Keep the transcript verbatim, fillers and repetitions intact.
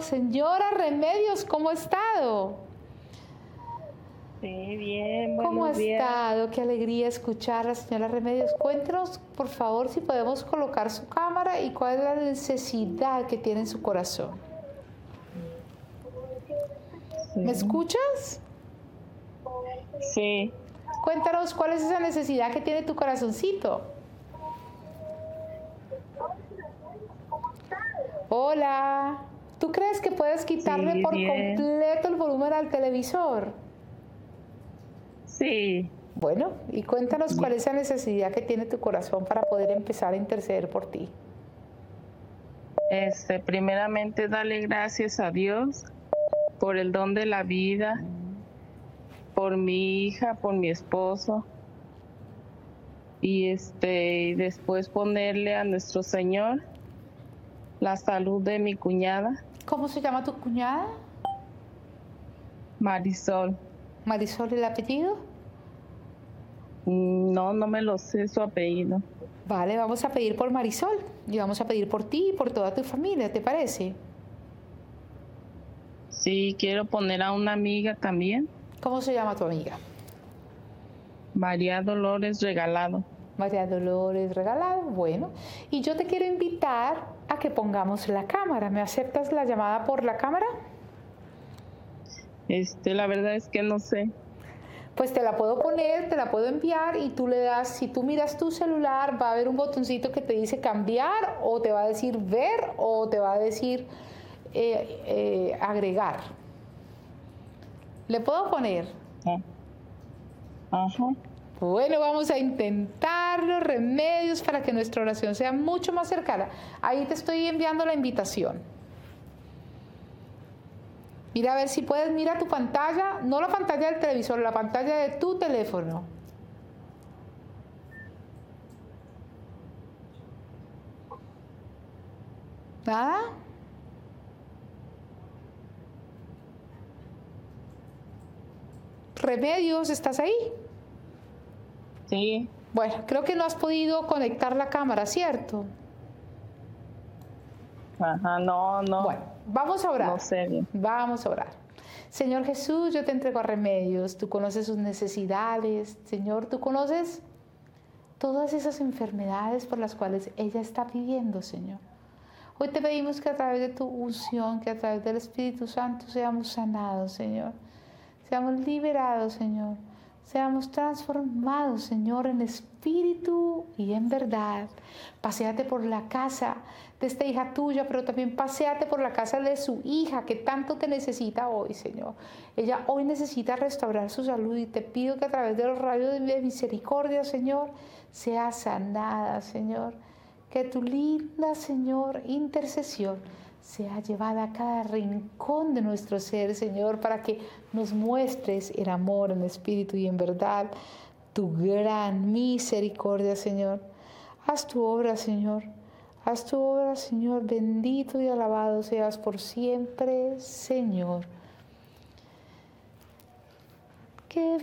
Señora Remedios, ¿cómo ha estado? Sí, bien, buenos ¿Cómo ha días. estado? Qué alegría escucharla, señora Remedios. Cuéntenos, por favor, si podemos colocar su cámara y cuál es la necesidad que tiene en su corazón. ¿Me Sí. escuchas? Sí, Cuéntanos cuál es esa necesidad que tiene tu corazoncito. Hola. ¿Tú crees que puedes quitarle sí, por bien. completo el volumen al televisor? Sí, Bueno, y cuéntanos cuál bien. es esa necesidad que tiene tu corazón para poder empezar a interceder por ti. Este, primeramente, dale gracias a Dios por el don de la vida, por mi hija, por mi esposo, y este, y después ponerle a nuestro Señor la salud de mi cuñada, ¿Cómo se llama tu cuñada? Marisol. Marisol, ¿el apellido? Mm, No, no me lo sé su apellido. Vale, vamos a pedir por Marisol y vamos a pedir por ti y por toda tu familia, ¿te parece? Sí, quiero poner a una amiga también, ¿Cómo se llama tu amiga? María Dolores Regalado. María Dolores Regalado. Bueno, y yo te quiero invitar a que pongamos la cámara. ¿Me aceptas la llamada por la cámara? Este, la verdad es que no sé. Pues te la puedo poner, te la puedo enviar y tú le das, si tú miras tu celular, va a haber un botoncito que te dice cambiar o te va a decir ver o te va a decir eh, eh, agregar. ¿Le puedo poner? Ah, Ajá. Bueno, vamos a intentar los remedios para que nuestra oración sea mucho más cercana. Ahí te estoy enviando la invitación. Mira a ver si puedes, mira tu pantalla, no la pantalla del televisor, la pantalla de tu teléfono. ¿Nada? Remedios, ¿estás ahí? Sí. Bueno, creo que no has podido conectar la cámara, ¿cierto? Ajá, no, no. Bueno, vamos a orar. No sé bien. Vamos a orar. Señor Jesús, yo te entrego a Remedios. Tú conoces sus necesidades. Señor, tú conoces todas esas enfermedades por las cuales ella está viviendo, Señor. Hoy te pedimos que a través de tu unción, que a través del Espíritu Santo seamos sanados, Señor. Seamos liberados, Señor. Seamos transformados, Señor, en espíritu y en verdad. Paséate por la casa de esta hija tuya, pero también paséate por la casa de su hija que tanto te necesita hoy, Señor. Ella hoy necesita restaurar su salud y te pido que a través de los rayos de misericordia, Señor, sea sanada, Señor. Que tu linda, Señor, intercesión sea llevada a cada rincón de nuestro ser, Señor, para que nos muestres en amor, en espíritu y en verdad tu gran misericordia, Señor. Haz tu obra, Señor. Haz tu obra, Señor. Bendito y alabado seas por siempre, Señor. Que